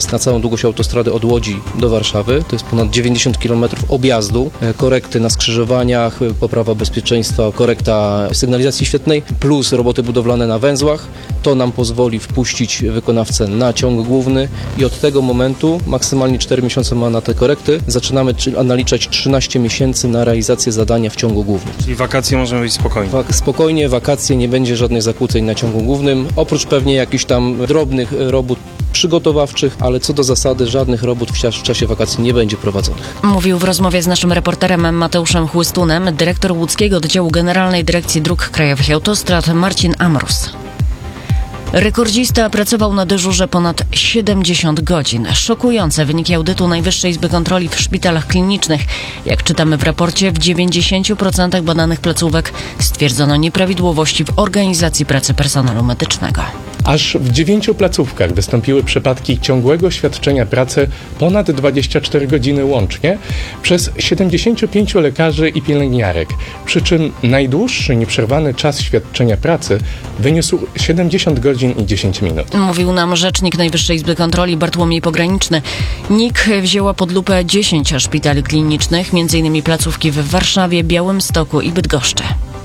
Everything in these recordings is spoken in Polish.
jest na całą długość autostrady od Łodzi do Warszawy. To jest ponad 90 km objazdu, korekty na skrzyżowaniach, poprawa bezpieczeństwa, korekta sygnalizacji świetlnej, plus roboty budowlane na węzłach. To nam pozwoli wpuścić wykonawcę na ciąg główny i od tego momentu, maksymalnie 4 miesiące ma na te korekty, zaczynamy naliczać 13 miesięcy na realizację zadania w ciągu głównym. Czyli wakacje możemy być spokojnie? Spokojnie, wakacje, nie będzie żadnych zakłóceń na ciągu głównym, oprócz pewnie jakichś tam drobnych robót przygotowawczych, ale co do zasady żadnych robót w czasie wakacji nie będzie prowadzonych. Mówił w rozmowie z naszym reporterem Mateuszem Chłystunem dyrektor łódzkiego oddziału Generalnej Dyrekcji Dróg Krajowych i Autostrad Marcin Amrus. Rekordzista pracował na dyżurze ponad 70 godzin. Szokujące wyniki audytu Najwyższej Izby Kontroli w szpitalach klinicznych. Jak czytamy w raporcie, w 90% badanych placówek stwierdzono nieprawidłowości w organizacji pracy personelu medycznego. Aż w 9 placówkach wystąpiły przypadki ciągłego świadczenia pracy ponad 24 godziny łącznie przez 75 lekarzy i pielęgniarek. Przy czym najdłuższy nieprzerwany czas świadczenia pracy wyniósł 70 godzin i 10 minut. Mówił nam rzecznik Najwyższej Izby Kontroli Bartłomiej Pograniczny. NIK wzięła pod lupę 10 szpitali klinicznych, m.in. placówki w Warszawie, Białymstoku i Bydgoszczy.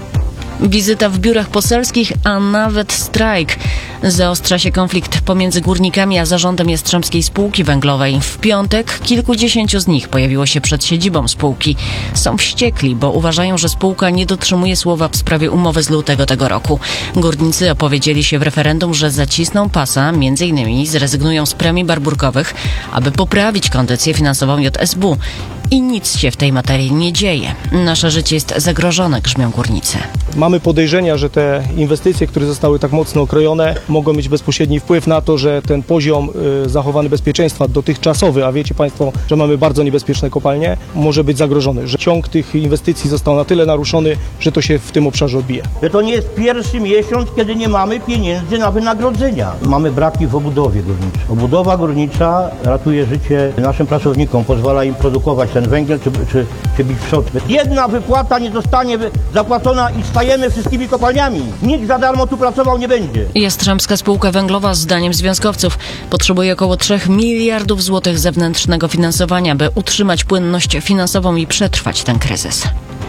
Wizyta w biurach poselskich, a nawet strajk. Zaostrza się konflikt pomiędzy górnikami a zarządem Jastrzębskiej Spółki Węglowej. W piątek kilkudziesięciu z nich pojawiło się przed siedzibą spółki. Są wściekli, bo uważają, że spółka nie dotrzymuje słowa w sprawie umowy z lutego tego roku. Górnicy opowiedzieli się w referendum, że zacisną pasa, m.in. zrezygnują z premii barburkowych, aby poprawić kondycję finansową JSW. I nic się w tej materii nie dzieje. Nasze życie jest zagrożone, grzmią górnicy. Mamy podejrzenia, że te inwestycje, które zostały tak mocno okrojone, mogą mieć bezpośredni wpływ na to, że ten poziom zachowany bezpieczeństwa dotychczasowy, a wiecie Państwo, że mamy bardzo niebezpieczne kopalnie, może być zagrożony. Że ciąg tych inwestycji został na tyle naruszony, że to się w tym obszarze odbije. To nie jest pierwszy miesiąc, kiedy nie mamy pieniędzy na wynagrodzenia. Mamy braki w obudowie górniczej. Obudowa górnicza ratuje życie naszym pracownikom, pozwala im produkować ten węgiel czy bić przód. Jedna wypłata nie zostanie zapłacona i stajemy wszystkimi kopalniami. Nikt za darmo tu pracował nie będzie. Jastrzębska Spółka Węglowa, zdaniem związkowców, potrzebuje około 3 miliardów złotych zewnętrznego finansowania, by utrzymać płynność finansową i przetrwać ten kryzys.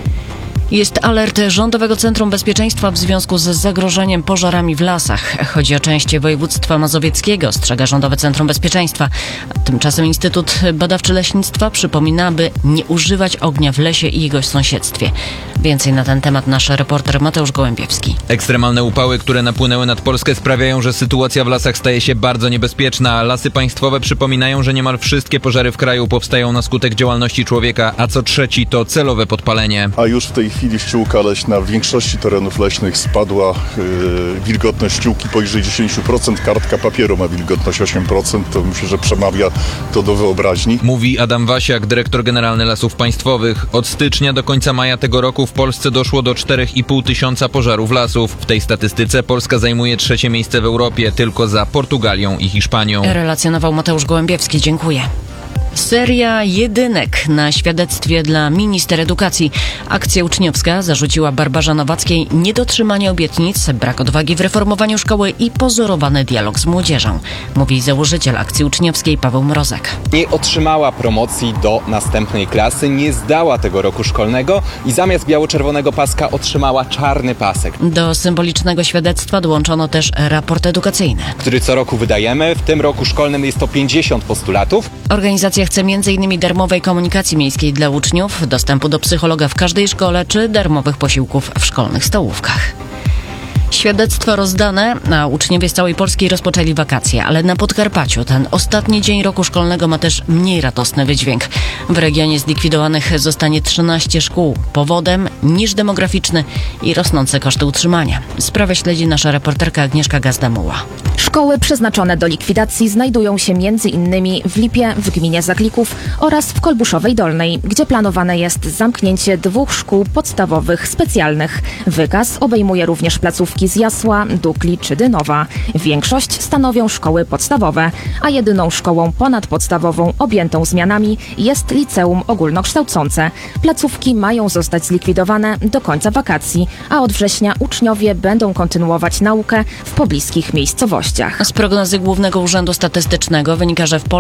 Jest alert Rządowego Centrum Bezpieczeństwa w związku z zagrożeniem pożarami w lasach. Chodzi o część województwa mazowieckiego, ostrzega Rządowe Centrum Bezpieczeństwa. Tymczasem Instytut Badawczy Leśnictwa przypomina, by nie używać ognia w lesie i jego sąsiedztwie. Więcej na ten temat nasz reporter Mateusz Gołębiewski. Ekstremalne upały, które napłynęły nad Polskę, sprawiają, że sytuacja w lasach staje się bardzo niebezpieczna. Lasy państwowe przypominają, że niemal wszystkie pożary w kraju powstają na skutek działalności człowieka, a co trzeci to celowe podpalenie. A już w tej chwili ściółka leśna w większości terenów leśnych spadła, wilgotność ściółki poniżej 10%, kartka papieru ma wilgotność 8%, to myślę, że przemawia to do wyobraźni. Mówi Adam Wasiak, dyrektor generalny Lasów Państwowych. Od stycznia do końca maja tego roku w Polsce doszło do 4,5 tysiąca pożarów lasów. W tej statystyce Polska zajmuje 3. miejsce w Europie, tylko za Portugalią i Hiszpanią. Relacjonował Mateusz Gołębiewski. Dziękuję. Seria jedynek na świadectwie dla minister edukacji. Akcja uczniowska zarzuciła Barbarze Nowackiej niedotrzymanie obietnic, brak odwagi w reformowaniu szkoły i pozorowany dialog z młodzieżą. Mówi założyciel akcji uczniowskiej Paweł Mrozek. Nie otrzymała promocji do następnej klasy, nie zdała tego roku szkolnego i zamiast biało-czerwonego paska otrzymała czarny pasek. Do symbolicznego świadectwa dołączono też raport edukacyjny, który co roku wydajemy. W tym roku szkolnym jest to 50 postulatów. Organizacja chce m.in. darmowej komunikacji miejskiej dla uczniów, dostępu do psychologa w każdej szkole czy darmowych posiłków w szkolnych stołówkach. Świadectwa rozdane, a uczniowie z całej Polski rozpoczęli wakacje, ale na Podkarpaciu ten ostatni dzień roku szkolnego ma też mniej radosny wydźwięk. W regionie zlikwidowanych zostanie 13 szkół. Powodem niż demograficzny i rosnące koszty utrzymania. Sprawę śledzi nasza reporterka Agnieszka Gazdamuła. Szkoły przeznaczone do likwidacji znajdują się m.in. w Lipie, w gminie Zaklików oraz w Kolbuszowej Dolnej, gdzie planowane jest zamknięcie 2 szkół podstawowych specjalnych. Wykaz obejmuje również placówki z Jasła, Dukli czy Dynowa. Większość stanowią szkoły podstawowe, a jedyną szkołą ponadpodstawową objętą zmianami jest liceum ogólnokształcące. Placówki mają zostać zlikwidowane do końca wakacji, a od września uczniowie będą kontynuować naukę w pobliskich miejscowościach. Z prognozy Głównego Urzędu Statystycznego wynika, że w Polsce